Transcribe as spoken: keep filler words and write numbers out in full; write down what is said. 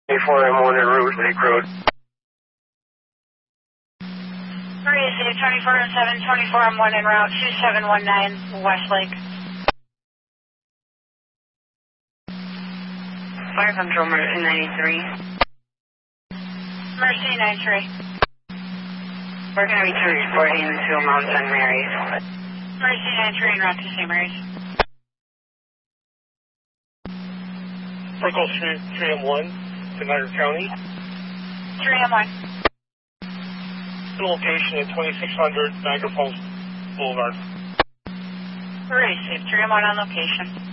twenty-four M one en route, Lake Road. Maria City, twenty-four M seven, twenty-four M one en route, two seven one nine, Westlake. Fire Control, Mercy ninety-three. Mercy ninety-three. We're going to be transporting to Mount Saint Mary's. Mercy ninety-three en route to Saint Mary's. Circle three M one to Niagara County. three M one. Location at twenty-six hundred Niagara Falls Boulevard. Received. three M one on location.